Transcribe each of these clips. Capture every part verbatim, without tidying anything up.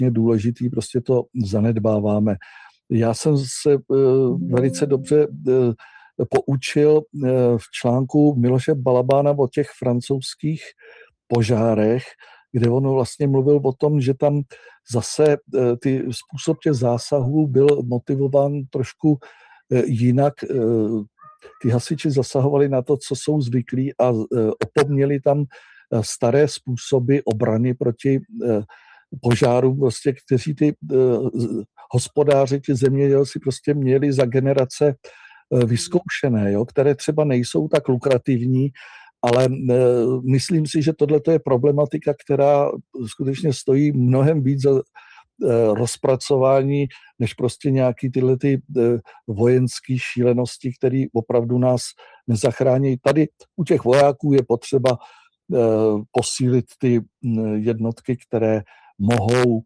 strašně důležitý, prostě to zanedbáváme. Já jsem se velice dobře poučil v článku Miloše Balabána o těch francouzských požárech, kde on vlastně mluvil o tom, že tam zase ty způsob těch zásahů byl motivován trošku jinak. Ty hasiči zasahovali na to, co jsou zvyklí a opomněli tam staré způsoby obrany proti požárům, prostě, kteří ty hospodáři, ti zemědělci prostě měli za generace vyzkoušené, jo, které třeba nejsou tak lukrativní, ale myslím si, že tohle je problematika, která skutečně stojí mnohem víc za rozpracování, než prostě nějaký tyhle ty vojenské šílenosti, které opravdu nás nezachrání. Tady u těch vojáků je potřeba posílit ty jednotky, které mohou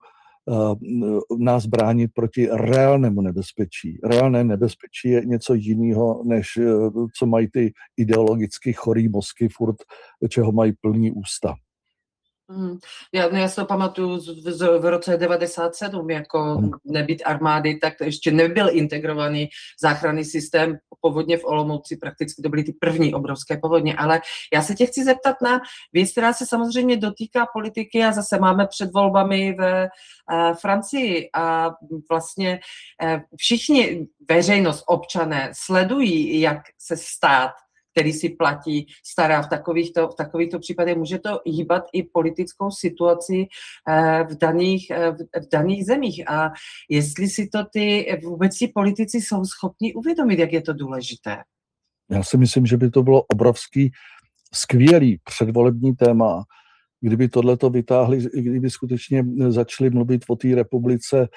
nás bránit proti reálnému nebezpečí. Reálné nebezpečí je něco jiného, než co mají ty ideologicky chorý mozky furt, čeho mají plný ústa. Mm. Já, no já si to pamatuju z, z, v roce devadesát sedm, jako mm. nebýt armády, tak to ještě nebyl integrovaný záchranný systém. Povodně v Olomouci prakticky to byly ty první obrovské povodně, ale já se tě chci zeptat na věc, která se samozřejmě dotýká politiky a zase máme před volbami ve uh, Francii a vlastně uh, všichni veřejnost, občané sledují, jak se stát, který si platí, stará v takovýchto, v takovýchto případech. Může to hýbat i politickou situaci v daných, v daných zemích. A jestli si to ty vůbec ti politici jsou schopni uvědomit, jak je to důležité. Já si myslím, že by to bylo obrovský, skvělý předvolební téma, kdyby tohleto vytáhli, kdyby skutečně začali mluvit o té republice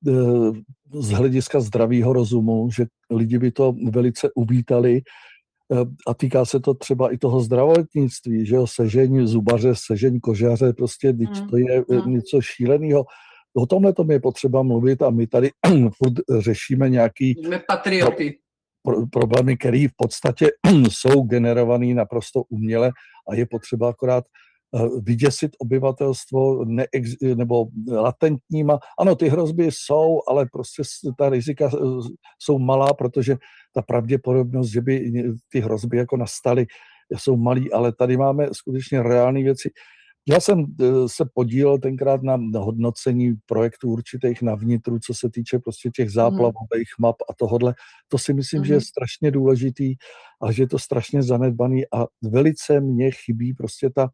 z hlediska zdravého rozumu, že lidi by to velice uvítali. A týká se to třeba i toho zdravotnictví, že jo, sežení zubaře, sežení kožaře, prostě mm. to je mm. něco šíleného. O tomhle tom je potřeba mluvit a my tady furt řešíme nějaký patrioty. Pro, problémy, které v podstatě jsou generované naprosto uměle a je potřeba akorát vyděsit obyvatelstvo neex, nebo latentníma. Ano, ty hrozby jsou, ale prostě ta rizika jsou malá, protože ta pravděpodobnost, že by ty hrozby jako nastaly, jsou malý, ale tady máme skutečně reální věci. Já jsem se podílel tenkrát na hodnocení projektů určitých na vnitru, co se týče prostě těch záplavových map a tohodle. To si myslím, mm. že je strašně důležitý a že je to strašně zanedbaný a velice mně chybí prostě ta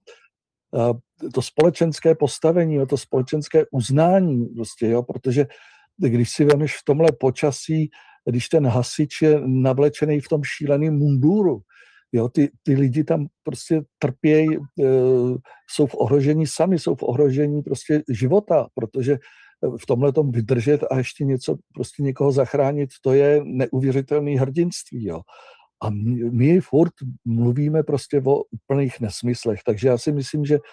to společenské postavení, to společenské uznání, prostě, jo, protože když si vemeš v tomhle počasí, když ten hasič je navlečený v tom šíleném munduru, jo, ty, ty lidi tam prostě trpějí, e, jsou v ohrožení sami, jsou v ohrožení prostě života, protože v tomhle tom vydržet a ještě něco, prostě někoho zachránit, to je neuvěřitelné hrdinství, jo. A my, my furt mluvíme prostě o úplných nesmyslech, takže já si myslím, že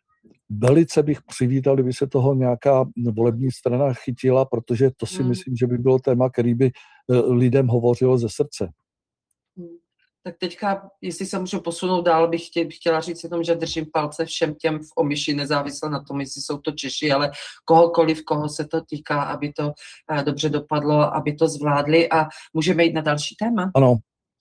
velice bych přivítal, kdyby se toho nějaká volební strana chytila, protože to si hmm. myslím, že by bylo téma, který by lidem hovořilo ze srdce. Hmm. Tak teďka, jestli se můžu posunout dál, bych, chtě, bych chtěla říct jenom, že držím palce všem těm v Omiši, nezávisle na tom, jestli jsou to Češi, ale kohokoliv, koho se to týká, aby to uh, dobře dopadlo, aby to zvládli a můžeme jít na další téma. Ano.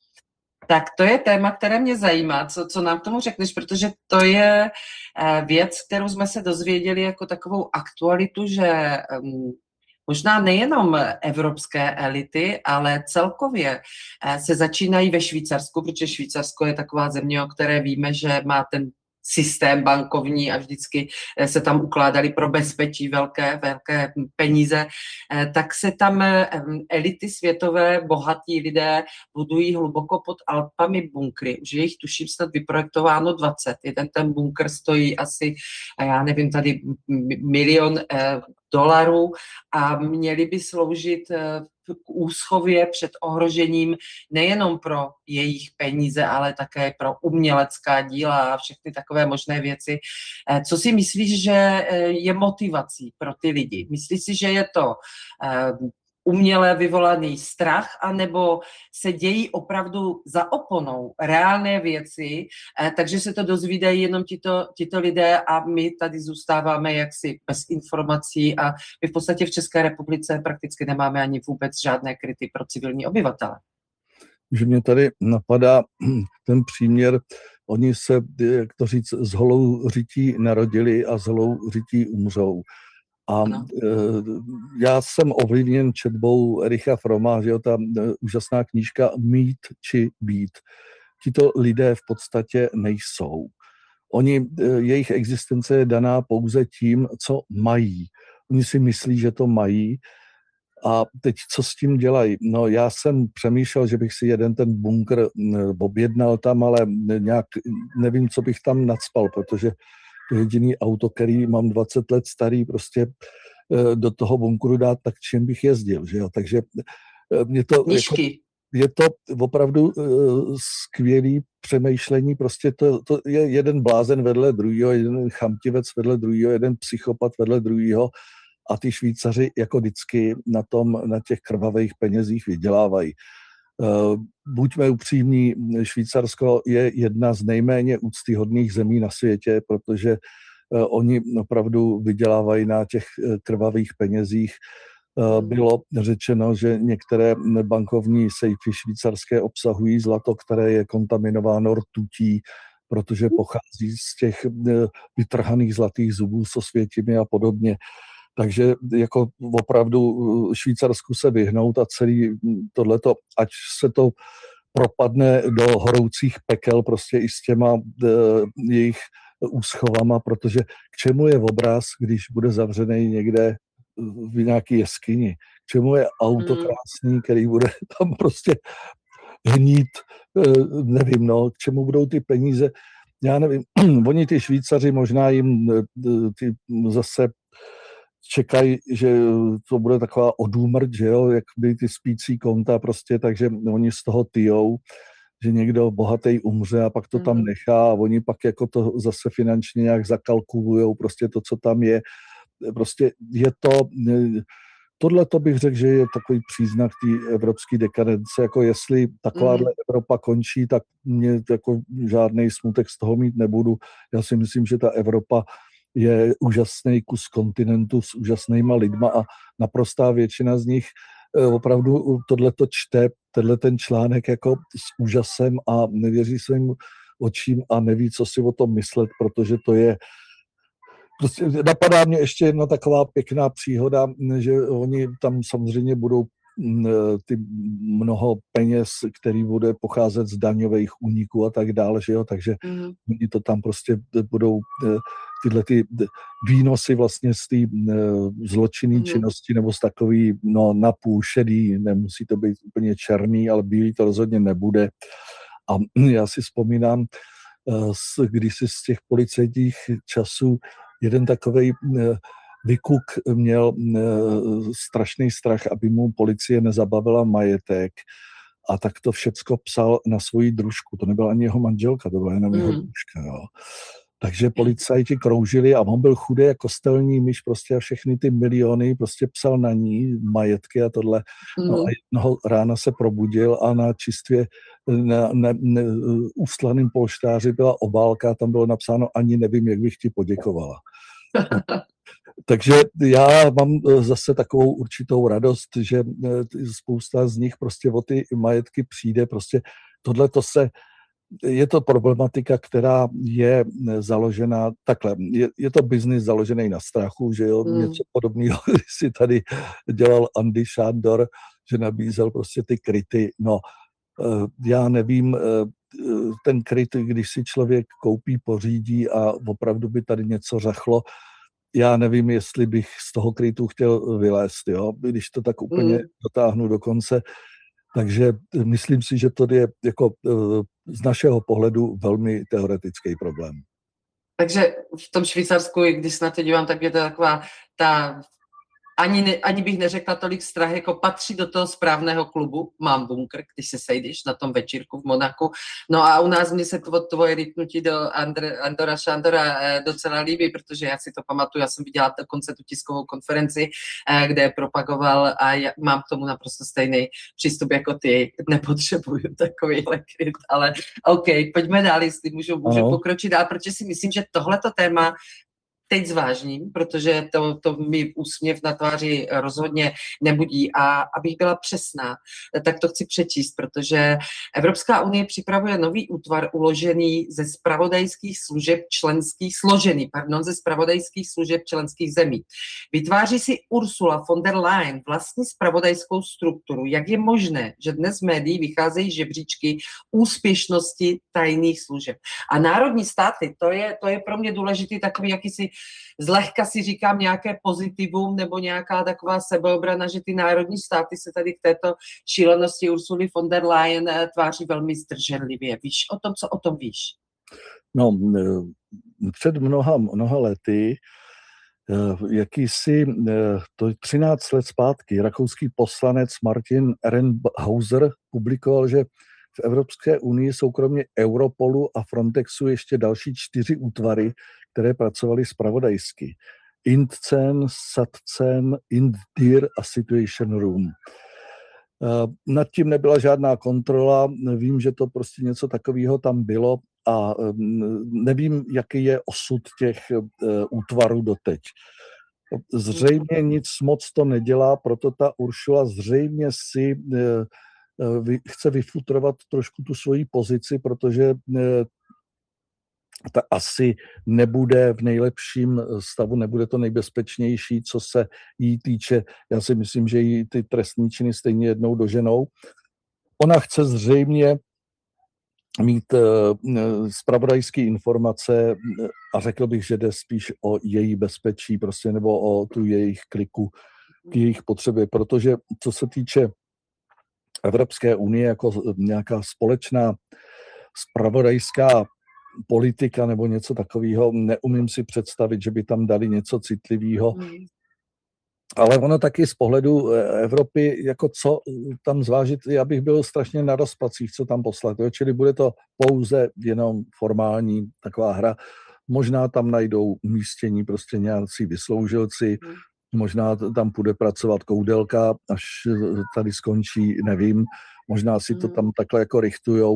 Tak to je téma, které mě zajímá, co, co nám k tomu řekneš, protože to je věc, kterou jsme se dozvěděli jako takovou aktualitu, že um, možná nejenom evropské elity, ale celkově se začínají ve Švýcarsku, protože Švýcarsko je taková země, o které víme, že má ten systém bankovní a vždycky se tam ukládaly pro bezpečí velké, velké peníze, tak se tam elity světové, bohatí lidé budují hluboko pod Alpami bunkry. Už je jich tuším snad vyprojektováno dvacet. Jeden ten bunkr stojí asi, já nevím, tady milion dolarů a měli by sloužit k úschově před ohrožením nejenom pro jejich peníze, ale také pro umělecká díla a všechny takové možné věci. Co si myslíš, že je motivací pro ty lidi? Myslíš si, že je to uměle vyvolaný strach, anebo se dějí opravdu za oponou reálné věci, takže se to dozvídají jenom tito, tito lidé a my tady zůstáváme jaksi bez informací a my v podstatě v České republice prakticky nemáme ani vůbec žádné kryty pro civilní obyvatele. Že mě tady napadá ten příměr, oni se, jak to říct, z holou řití narodili a z holou řití umřou. A e, já jsem ovlivněn četbou Ericha Froma, že jo, ta e, úžasná knížka Mít či být. Tito lidé v podstatě nejsou. Oni, e, jejich existence je daná pouze tím, co mají. Oni si myslí, že to mají. A teď co s tím dělají? No já jsem přemýšlel, že bych si jeden ten bunkr objednal tam, ale nějak nevím, co bych tam nacpal, protože to jediný auto, který mám dvacet let starý, prostě do toho bunkru dát, tak čím bych jezdil, že jo? Takže mě to, jako, je to opravdu skvělý přemýšlení, prostě to, to je jeden blázen vedle druhýho, jeden chamtivec vedle druhýho, jeden psychopat vedle druhýho a ty Švýcaři jako vždycky na tom, na těch krvavých penězích vydělávají. Buďme upřímní, Švýcarsko je jedna z nejméně úctyhodných zemí na světě, protože oni opravdu vydělávají na těch krvavých penězích. Bylo řečeno, že některé bankovní sejfy švýcarské obsahují zlato, které je kontaminováno rtutí, protože pochází z těch vytrhaných zlatých zubů s osvětimi a podobně. Takže jako opravdu Švýcarsku se vyhnout a celý tohleto, ať se to propadne do horoucích pekel prostě i s těma e, jejich úschovama, protože k čemu je obraz, když bude zavřený někde v nějaké jeskyni? K čemu je auto krásný, který bude tam prostě hnít, e, nevím, no, k čemu budou ty peníze? Já nevím, oni ty Švýcaři možná jim e, ty zase čekají, že to bude taková odúmrť, že jo, jak by ty spící konta prostě, takže oni z toho tyjou, že někdo bohatý umře a pak to tam nechá a oni pak jako to zase finančně nějak zakalkulujou, prostě to, co tam je. Prostě je to, tohle to bych řekl, že je takový příznak té evropské dekadence, jako jestli takováhle mm. Evropa končí, tak mě jako žádnej smutek z toho mít nebudu. Já si myslím, že ta Evropa je úžasný kus kontinentu s úžasnýma lidma a naprostá většina z nich opravdu tohleto čte, tenhle ten článek jako s úžasem a nevěří svým očím a neví, co si o tom myslet, protože to je prostě napadá mě ještě jedna taková pěkná příhoda, že oni tam samozřejmě budou ty mnoho peněz, který bude pocházet z daňových úniků a tak dále, že jo, takže mm. oni to tam prostě budou tyhle ty výnosy vlastně z té zločinné mm. činnosti nebo z takový, no napůl šedý, nemusí to být úplně černý, ale bílý to rozhodně nebude. A já si vzpomínám, když si z těch policejních časů jeden takovej vykuk měl strašný strach, aby mu policie nezabavila majetek a tak to všecko psal na svoji družku. To nebyla ani jeho manželka, to byla jenom mm. jeho družka. Jo. Takže policajti kroužili a on byl chudý jako kostelní myš prostě a všechny ty miliony prostě psal na ní majetky a tohle. Mm. No a jednoho rána se probudil a na čistvě na, na, na ústlaným polštáři byla obálka a tam bylo napsáno ani nevím, jak bych ti poděkovala. Takže já mám zase takovou určitou radost, že spousta z nich prostě o ty majetky přijde. Prostě tohle to se, je to problematika, která je založená takhle. Je, je to biznis založený na strachu, že jo, mm. něco podobného si tady dělal Andy Šándor, že nabízel prostě ty kryty. No, já nevím, ten kryt, když si člověk koupí, pořídí a opravdu by tady něco řachlo, já nevím, jestli bych z toho krytu chtěl vylézt, jo, když to tak úplně mm. dotáhnu do konce. Takže myslím si, že to je jako z našeho pohledu velmi teoretický problém. Takže v tom Švýcarsku, když se na to dívám, tak je to taková ta ani, ne, ani bych neřekla tolik strach, jako patří do toho správného klubu. Mám bunkr, když se sejdeš na tom večírku v Monaku. No a u nás mě se to tvoje rytnutí do Andr, Andora Šandora docela líbí, protože já si to pamatuju, já jsem viděla dokonce tu tiskovou konferenci, kde propagoval a já mám k tomu naprosto stejný přístup jako ty. Nepotřebuju takovýhle kryt, ale OK, pojďme dál, jestli můžu, můžu pokročit dál, protože si myslím, že tohleto téma teď zvážním, protože to, to mi úsměv na tváři rozhodně nebudí. A abych byla přesná, tak to chci přečíst, protože Evropská unie připravuje nový útvar uložený ze zpravodajských služeb členských, složený, pardon, ze zpravodajských služeb členských zemí. Vytváří si Ursula von der Leyen vlastní zpravodajskou strukturu. Jak je možné, že dnes z médií vycházejí žebříčky úspěšnosti tajných služeb? A národní státy, to je, to je pro mě důležitý takový jakýsi zlehka si říkám nějaké pozitivum nebo nějaká taková sebeobrana, že ty národní státy se tady k této šílenosti Ursuly von der Leyen tváří velmi zdrženlivě. Víš o tom, co o tom víš? No, před mnoha, mnoha lety, jakýsi, to je třináct let zpátky, rakouský poslanec Martin Ehrenhauser publikoval, že v Evropské unii jsou kromě Europolu a Frontexu ještě další čtyři útvary, které pracovaly zpravodajsky. Intcen, Satcen, Indir a Situation Room. Nad tím nebyla žádná kontrola, vím, že to prostě něco takového tam bylo a nevím, jaký je osud těch útvarů doteď. Zřejmě nic moc to nedělá, proto ta Ursula zřejmě si chce vyfutrovat trošku tu svoji pozici, protože ta asi nebude v nejlepším stavu, nebude to nejbezpečnější, co se jí týče. Já si myslím, že jí ty trestní činy stejně jednou doženou. Ona chce zřejmě mít zpravodajské informace a řekl bych, že jde spíš o její bezpečí prostě, nebo o tu jejich kliku k jejich potřebě, protože co se týče Evropské unie jako nějaká společná zpravodajská politika nebo něco takového, neumím si představit, že by tam dali něco citlivého. Hmm. Ale ono taky z pohledu Evropy, jako co tam zvážit, já bych byl strašně na rozpacích, co tam poslat. Jo? Čili bude to pouze jenom formální taková hra. Možná tam najdou umístění prostě nějací vysloužilci, hmm. možná tam půjde pracovat koudelka, až tady skončí, nevím. Možná si to tam takhle jako richtujou.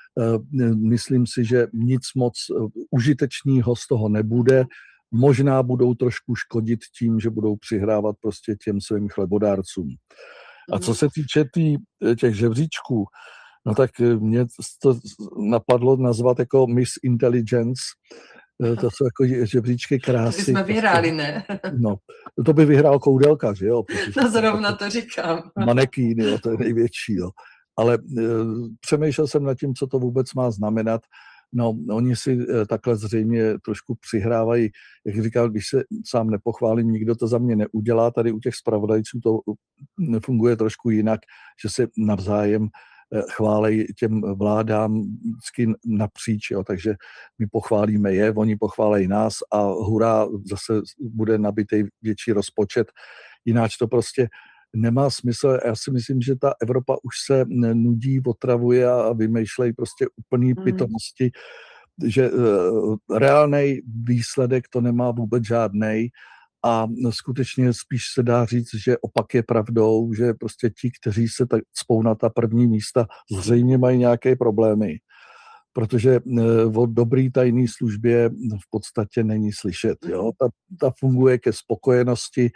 Myslím si, že nic moc užitečného z toho nebude. Možná budou trošku škodit tím, že budou přihrávat prostě těm svým chlebodárcům. A co se týče tý, těch žebříčků, no tak mě to napadlo nazvat jako Miss Intelligence. To jsou jako žebříčky krásy. To bychom vyhráli, ne? No, to by vyhrál koudelka, že jo? No zrovna to říkám. Manekýny, jo, to je největší, jo. Ale e, přemýšlel jsem nad tím, co to vůbec má znamenat. No, oni si e, takhle zřejmě trošku přihrávají, jak říkal, když se sám nepochválím, nikdo to za mě neudělá. Tady u těch zpravodajců to funguje trošku jinak, že se navzájem e, chválejí těm vládám vždycky napříč, jo. Takže my pochválíme je, oni pochválejí nás a hurá, zase bude nabitý větší rozpočet. Jináč to prostě nemá smysl. Já si myslím, že ta Evropa už se nudí, otravuje a vymýšlejí prostě úplný mm. pitomosti, že uh, reálnej výsledek to nemá vůbec žádnej a skutečně spíš se dá říct, že opak je pravdou, že prostě ti, kteří se tak cpou na ta první místa, zřejmě mají nějaké problémy, protože uh, o dobrý tajné službě v podstatě není slyšet. Jo? Ta, ta funguje ke spokojenosti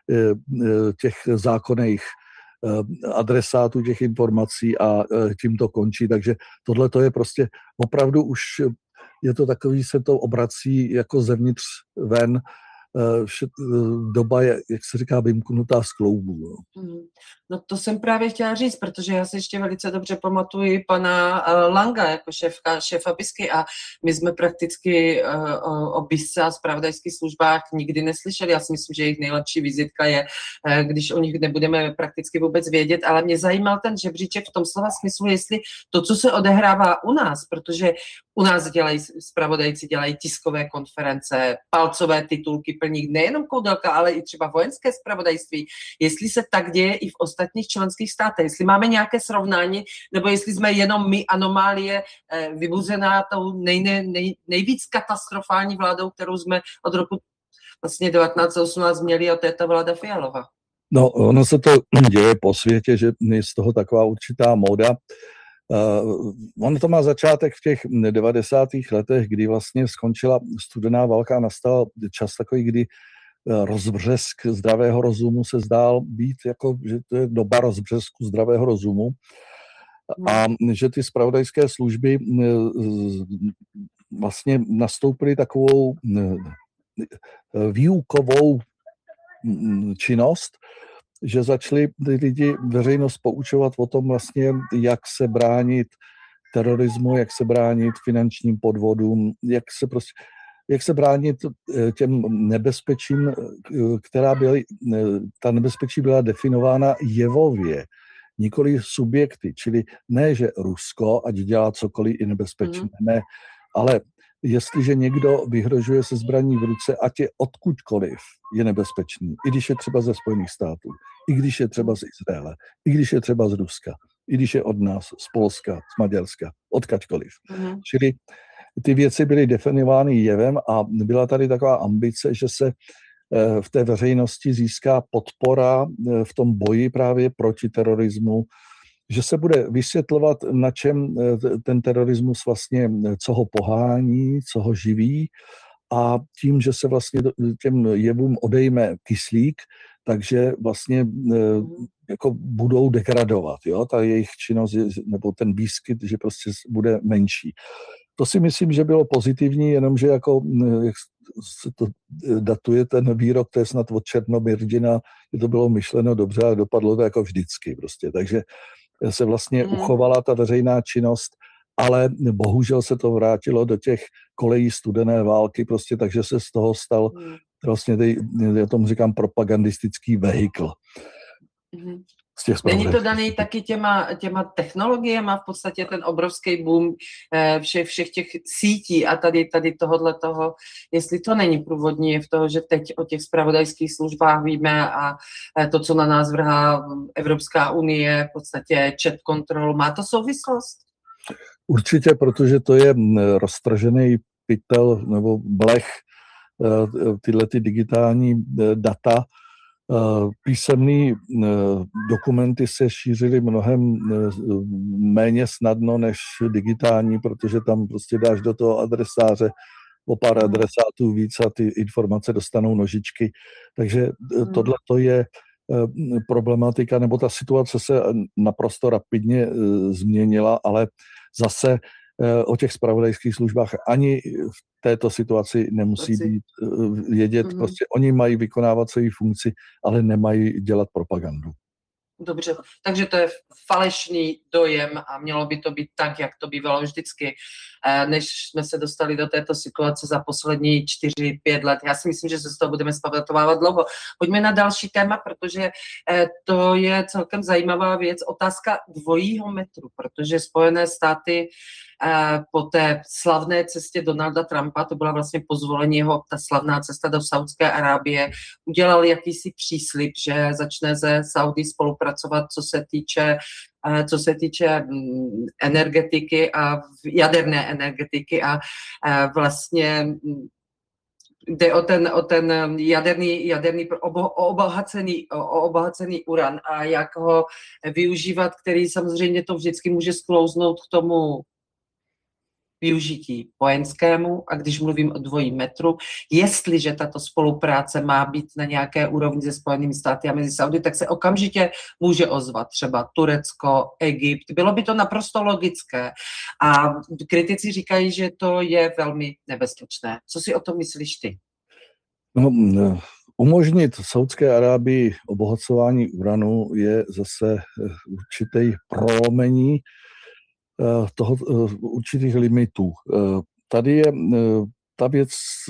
těch zákonných adresátů těch informací a tím to končí. Takže tohle to je prostě opravdu už, je to takový, se to obrací jako zevnitř ven, doba je, jak se říká, vymknutá z kloubu. No. no to jsem právě chtěla říct, protože já si ještě velice dobře pamatuji pana Langa jako šéfka, šéfa BISky a my jsme prakticky o BISce a zpravodajských službách nikdy neslyšeli. Já si myslím, že jejich nejlepší vizitka je, když o nich nebudeme prakticky vůbec vědět, ale mě zajímal ten žebříček v tom slova smyslu, jestli to, co se odehrává u nás, protože U nás dělají zpravodajci, dělají tiskové konference, palcové titulky plní nejenom Koudelka, ale i třeba vojenské zpravodajství. Jestli se tak děje i v ostatních členských státech, jestli máme nějaké srovnání, nebo jestli jsme jenom my anomálie eh, vybuzená tou nej, nej, nejvíc katastrofální vládou, kterou jsme od roku vlastně devatenáct osmnáct měli, a to je ta vláda Fialova. No, ono se to děje po světě, že je z toho taková určitá móda. Uh, ono to má začátek v těch devadesátých letech, kdy vlastně skončila studená válka a nastal čas takový, kdy rozbřesk zdravého rozumu se zdál být, jako, že to je doba rozbřesku zdravého rozumu a že ty zpravodajské služby vlastně nastoupily takovou výukovou činnost, že začali ty lidi, veřejnost poučovat o tom vlastně, jak se bránit terorismu, jak se bránit finančním podvodům, jak se prostě, jak se bránit těm nebezpečím, která byly, ta nebezpečí byla definována jevově, nikoli subjekty, čili ne, že Rusko, ať dělá cokoliv i nebezpečné, mm. ne, ale jestliže někdo vyhrožuje se zbraní v ruce, ať je odkudkoliv, je nebezpečný. I když je třeba ze Spojených států, i když je třeba z Izraele, i když je třeba z Ruska, i když je od nás, z Polska, z Maďarska, odkaďkoliv. Mm. Čili ty věci byly definovány jevem a byla tady taková ambice, že se v té veřejnosti získá podpora v tom boji právě proti terorismu, že se bude vysvětlovat, na čem ten terorismus vlastně, co ho pohání, co ho živí, a tím, že se vlastně těm jevům odejme kyslík, takže vlastně jako budou degradovat, jo, ta jejich činnost, nebo ten výskyt, že prostě bude menší. To si myslím, že bylo pozitivní, jenomže jako, jak se to datuje, ten výrok, to je snad od Černomyrdina, že to bylo myšleno dobře a dopadlo to jako vždycky prostě, takže se vlastně mm. uchovala ta veřejná činnost, ale bohužel se to vrátilo do těch kolejí studené války, prostě, takže se z toho stal mm. vlastně, tej, já tomu říkám, propagandistický vehikl. Mm. Není to daný taky těma, těma technologiema, v podstatě ten obrovský boom všech, všech těch sítí a tady, tady tohodle toho, jestli to není průvodní, je v toho, že teď o těch zpravodajských službách víme a to, co na nás vrhá Evropská unie, v podstatě chat control, má to souvislost? Určitě, protože to je roztržený pytel nebo blech, tyhle ty digitální data. Písemné dokumenty se šířily mnohem méně snadno než digitální, protože tam prostě dáš do toho adresáře o pár adresátů víc a ty informace dostanou nožičky. Takže tohle to je problematika, nebo ta situace se naprosto rapidně změnila, ale zase o těch zpravodajských službách ani v této situaci nemusí být vědět. Mm-hmm. Prostě oni mají vykonávat svoji funkci, ale nemají dělat propagandu. Dobře, takže to je falešný dojem a mělo by to být tak, jak to bývalo vždycky, než jsme se dostali do této situace za poslední čtyři, pět let. Já si myslím, že se z toho budeme zpamatovávat dlouho. Pojďme na další téma, protože to je celkem zajímavá věc. Otázka dvojího metru, protože Spojené státy po té slavné cestě Donalda Trumpa, to byla vlastně pozvolení jeho, ta slavná cesta do Saúdské Arábie, udělal jakýsi příslib, že začne se Saudi spolupracovat, co se týče, co se týče energetiky a jaderné energetiky a vlastně jde o ten, o ten jaderný, jaderný obo, obohacený, o obohacený uran a jak ho využívat, který samozřejmě to vždycky může sklouznout k tomu využití vojenskému, a když mluvím o dvojím metru, jestliže tato spolupráce má být na nějaké úrovni se Spojenými státy a mezi Saudy, tak se okamžitě může ozvat třeba Turecko, Egypt. Bylo by to naprosto logické. A kritici říkají, že to je velmi nebezpečné. Co si o tom myslíš ty? No, umožnit Saúdské Arábii obohacování uranu je zase určitý prolomení toho určitých limitů. Tady je, ta věc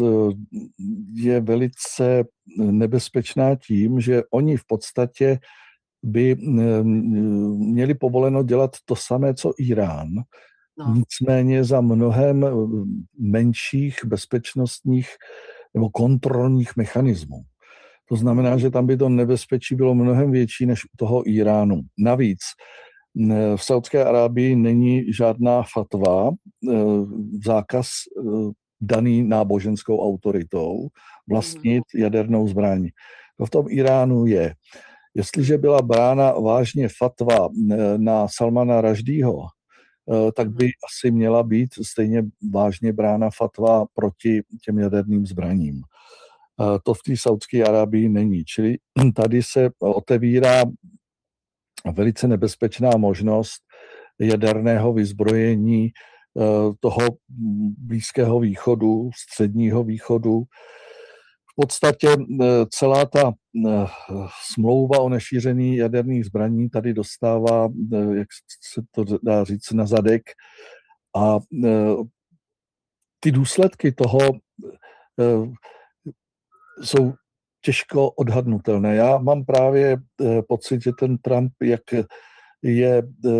je velice nebezpečná tím, že oni v podstatě by měli povoleno dělat to samé, co Irán, No. nicméně za mnohem menších bezpečnostních nebo kontrolních mechanismů. To znamená, že tam by to nebezpečí bylo mnohem větší než u toho Iránu. Navíc v Saudské Arábii není žádná fatva, zákaz daný náboženskou autoritou vlastnit jadernou zbraň. To v tom Iránu je. Jestliže byla brána vážně fatva na Salmana Raždího, tak by asi měla být stejně vážně brána fatva proti těm jaderným zbraním. To v té Saudské Arábii není. Čili tady se otevírá velice nebezpečná možnost jaderného vyzbrojení toho Blízkého východu, Středního východu. V podstatě celá ta smlouva o nešíření jaderných zbraní tady dostává, jak se to dá říct, na zadek. A ty důsledky toho jsou těžko odhadnutelné. Já mám právě pocit, že ten Trump, jak je,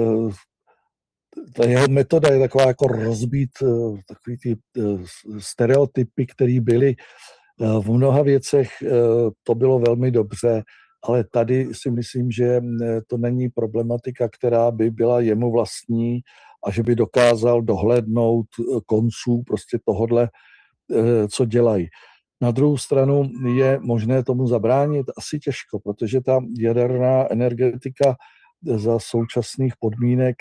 ta jeho metoda je taková jako rozbít takový ty stereotypy, které byly v mnoha věcech, to bylo velmi dobře, ale tady si myslím, že to není problematika, která by byla jemu vlastní a že by dokázal dohlédnout konců prostě tohodle, co dělají. Na druhou stranu je možné tomu zabránit asi těžko, protože ta jaderná energetika za současných podmínek,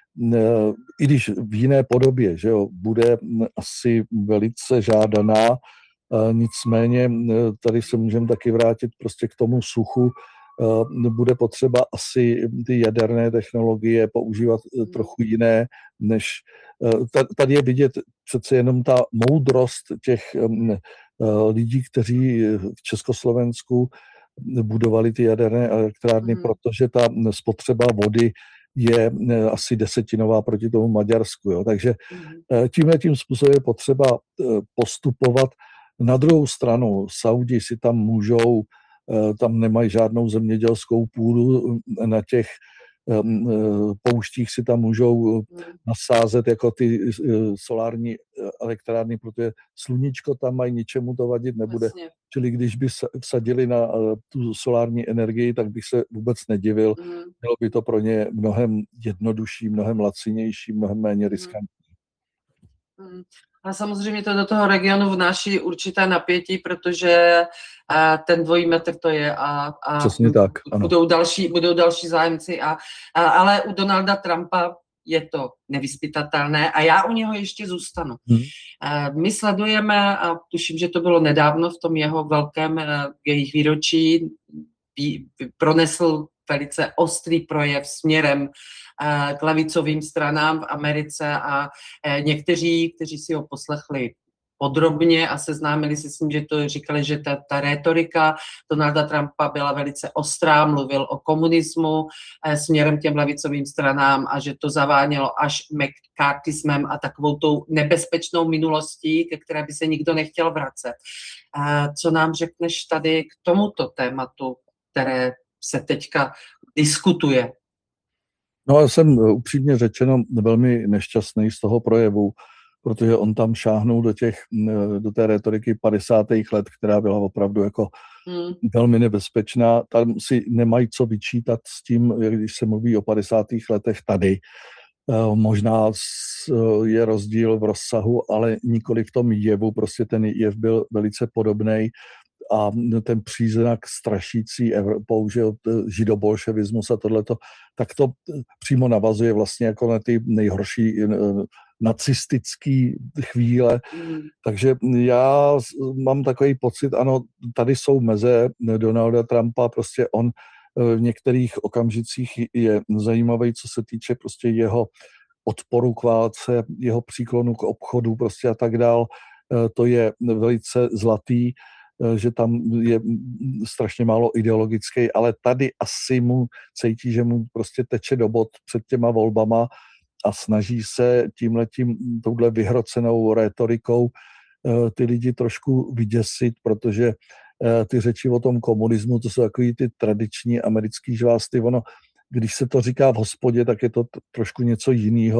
i když v jiné podobě, že jo, bude asi velice žádaná, nicméně tady se můžeme taky vrátit prostě k tomu suchu. Bude potřeba asi ty jaderné technologie používat trochu jiné, než tady je vidět přece jenom ta moudrost těch lidí, kteří v Československu budovali ty jaderné elektrárny, mm. protože ta spotřeba vody je asi desetinová proti tomu Maďarsku. Jo. Takže mm. tímhle tím způsobem je potřeba postupovat. Na druhou stranu Saudi si tam můžou, tam nemají žádnou zemědělskou půdu, na těch pouštích si tam můžou nasázet jako ty solární elektrárny, protože sluníčko tam mají, ničemu to vadit nebude. Jasně. Čili když by vsadili na tu solární energii, tak bych se vůbec nedivil. Mm. Bylo by to pro ně mnohem jednodušší, mnohem lacinější, mnohem méně riskantní. Mm. A samozřejmě to do toho regionu vnáší určité napětí, protože ten dvojí metr to je a, a Přesně tak, ano. Budou, další, budou další zájemci, a, a, ale u Donalda Trumpa je to nevyzpytatelné a já u něho ještě zůstanu. Hmm. My sledujeme, a tuším, že to bylo nedávno v tom jeho velkém jejich výročí, pronesl velice ostrý projev směrem k levicovým stranám v Americe a někteří, kteří si ho poslechli podrobně a seznámili se s ním, že to říkali, že ta, ta rétorika Donalda Trumpa byla velice ostrá, mluvil o komunismu směrem k těm levicovým stranám a že to zavánělo až McCarthyismem a takovou tou nebezpečnou minulostí, ke které by se nikdo nechtěl vracet. Co nám řekneš tady k tomuto tématu, které se teďka diskutuje? No, já jsem upřímně řečeno velmi nešťastný z toho projevu, protože on tam šáhnul do, těch, do té retoriky padesátých let, která byla opravdu jako hmm. velmi nebezpečná. Tam si nemají co vyčítat s tím, když se mluví o padesátých letech tady. Možná je rozdíl v rozsahu, ale nikoli v tom jevu. Prostě ten jev byl velice podobný. A ten příznak strašící Evropou, že židobolševismus a tohleto, tak to přímo navazuje vlastně jako na ty nejhorší nacistické chvíle. Mm. Takže já mám takový pocit, ano, tady jsou meze Donalda Trumpa, prostě on v některých okamžicích je zajímavý, co se týče prostě jeho odporu k válce, jeho příklonu k obchodu prostě a tak dál. To je velice zlatý, že tam je strašně málo ideologický, ale tady asi mu cítí, že mu prostě teče do bod před těma volbama a snaží se tímhletím, touhle vyhrocenou rétorikou ty lidi trošku vyděsit, protože ty řeči o tom komunismu, to jsou takový ty tradiční americký žvásty, ono, když se to říká v hospodě, tak je to trošku něco jiného,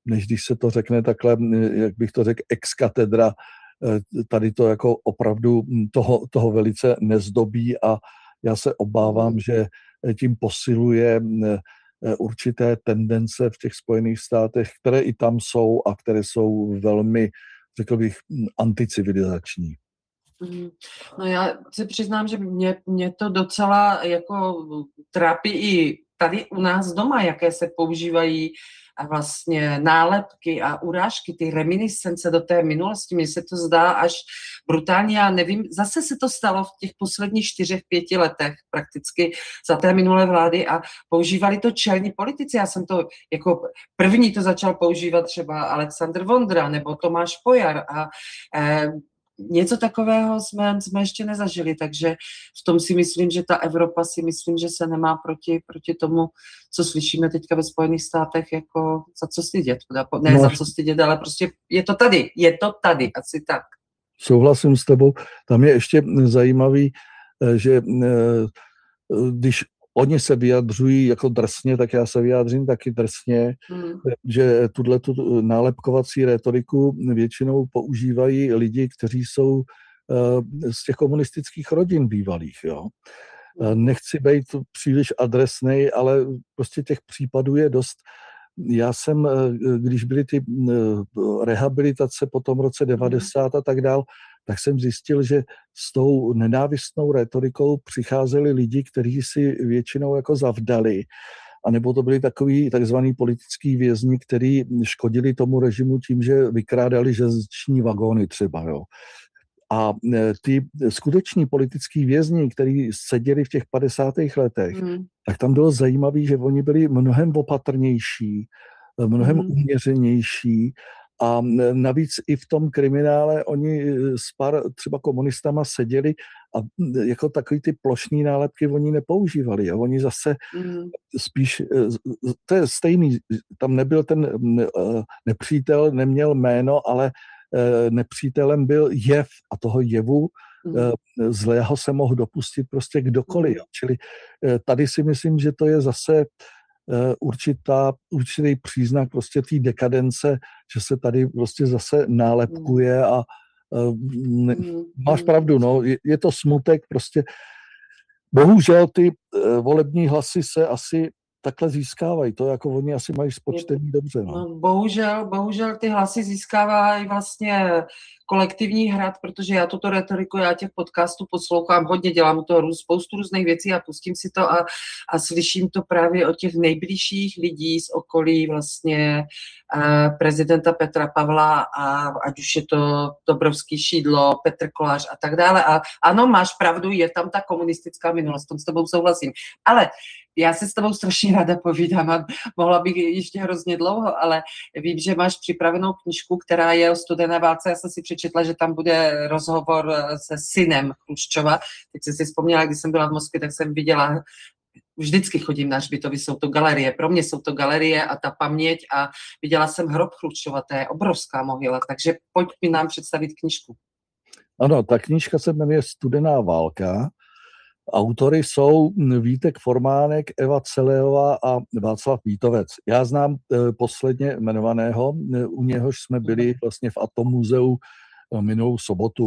než když se to řekne takhle, jak bych to řekl, ex katedra, tady to jako opravdu toho, toho velice nezdobí a já se obávám, že tím posiluje určité tendence v těch Spojených státech, které i tam jsou a které jsou velmi, řekl bych, anticivilizační. No já si přiznám, že mě, mě to docela jako trápí i tady u nás doma, jaké se používají a vlastně nálepky a urážky, ty reminiscence do té minulosti. Mně se to zdá až brutálně, já nevím, zase se to stalo v těch posledních čtyřech, pěti letech prakticky za té minulé vlády a používali to čelní politici. Já jsem to jako první to začal používat třeba Alexandr Vondra nebo Tomáš Pojar a eh, něco takového jsme, jsme ještě nezažili, takže v tom si myslím, že ta Evropa si myslím, že se nemá proti, proti tomu, co slyšíme teďka ve Spojených státech, jako za co stydět. Ne no, za co stydět, ale prostě je to tady, je to tady, asi tak. Souhlasím s tebou. Tam je ještě zajímavý, že když oni se vyjadřují jako drsně, tak já se vyjádřím taky drsně, hmm. že tuto nálepkovací rétoriku většinou používají lidi, kteří jsou z těch komunistických rodin bývalých. Jo. Nechci být příliš adresnej, ale prostě těch případů je dost. Já jsem, když byly ty rehabilitace po tom roce devadesát a tak dál, tak jsem zjistil, že s tou nenávistnou rétorikou přicházeli lidi, kteří si většinou jako zavdali, anebo to byli takový takzvaný politický vězni, kteří škodili tomu režimu tím, že vykrádali železniční vagóny třeba, jo. A ty skuteční politický vězni, kteří seděli v těch padesátých letech, mm. tak tam bylo zajímavé, že oni byli mnohem opatrnější, mnohem mm. uměřenější a navíc i v tom kriminále oni s pár třeba komunistama seděli a jako takový ty plošní nálepky oni nepoužívali. A oni zase mm. spíš, to je stejný, tam nebyl ten nepřítel, neměl jméno, ale nepřítelem byl jev a toho jevu mm. zlého se mohl dopustit prostě kdokoliv. Mm. Čili tady si myslím, že to je zase určitá, určitý příznak prostě té dekadence, že se tady prostě zase nálepkuje a ne, máš pravdu, no, je, je to smutek prostě. Bohužel ty volební hlasy se asi takhle získávají. To jako oni asi mají spočtený dobře. No. No, bohužel, bohužel ty hlasy získávají vlastně kolektivní hrad, protože já tuto retoriku, já těch podcastů poslouchám hodně, dělám u toho spoustu různých věcí a pustím si to a, a slyším to právě od těch nejbližších lidí z okolí vlastně eh, prezidenta Petra Pavla a ať už je to Dobrovský Šídlo, Petr Kolář a tak dále. A ano, máš pravdu, je tam ta komunistická minulost, tom s tebou souhlasím. Ale já se s tebou strašně ráda povídám a mohla bych ještě hrozně dlouho, ale vím, že máš připravenou knížku, která je o studené válce. Já jsem si přečetla, že tam bude rozhovor se synem Chruščova. Teď jsem si vzpomněla, když jsem byla v Moskvě, tak jsem viděla, vždycky chodím na hřbitovy, jsou to galerie. Pro mě jsou to galerie a ta paměť a viděla jsem hrob Chruščova, to je obrovská mohyla, takže pojď mi nám představit knížku. Ano, ta knížka se jmenuje Studená válka. Autory jsou Vítek Formánek, Eva Celejová a Václav Vítovec. Já znám e, posledně jmenovaného, e, u něhož jsme byli vlastně v Atommuzeu e, minulou sobotu.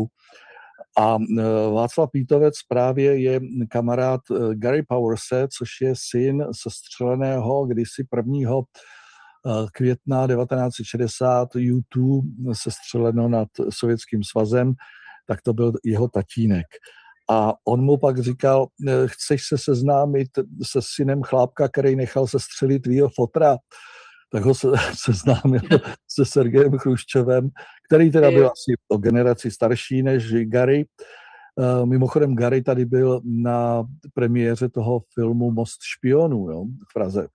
A e, Václav Vítovec právě je kamarád e, Gary Powerse, což je syn sestřeleného kdysi prvního e, května devatenáct set šedesát U dva sestřeleno nad Sovětským svazem, tak to byl jeho tatínek. A on mu pak říkal, chceš se seznámit se synem chlápka, který nechal sestřelit tvýho fotra? Tak ho se seznámil se Sergejem Chruščovem, který teda byl asi o generaci starší než Gary. Mimochodem Gary tady byl na premiéře toho filmu Most špionů, jo, v Praze.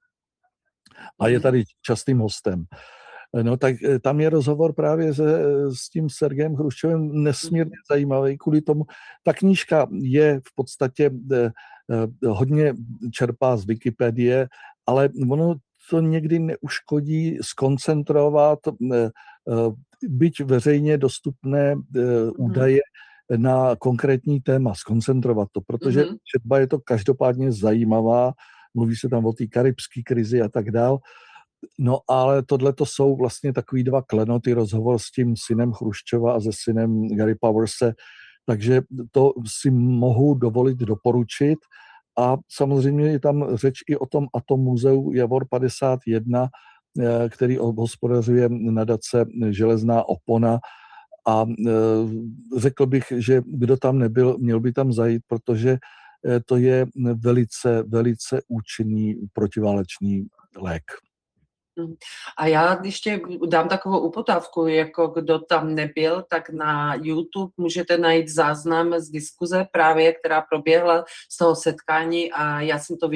A je tady častým hostem. No tak tam je rozhovor právě se, s tím Sergejem Chruščovem nesmírně zajímavý kvůli tomu. Ta knížka je v podstatě eh, hodně čerpá z Wikipedie, ale ono to někdy neuškodí zkoncentrovat eh, byť veřejně dostupné eh, údaje na konkrétní téma, zkoncentrovat to, protože mm-hmm. četba je to každopádně zajímavá, mluví se tam o té karibské krizi a tak dál. No ale tohle to jsou vlastně takový dva klenoty, rozhovor s tím synem Chruščova a se synem Gary Powerse, takže to si mohu dovolit doporučit. A samozřejmě je tam řeč i o tom Atommuzeu Javor padesát jedna, který obhospodařuje nadace Železná opona. A řekl bych, že kdo tam nebyl, měl by tam zajít, protože to je velice, velice účinný protiválečný lék. A já ještě dám takovou upotávku, jako kdo tam nebyl, tak na YouTube můžete najít záznam z diskuze právě, která proběhla z toho setkání a já jsem to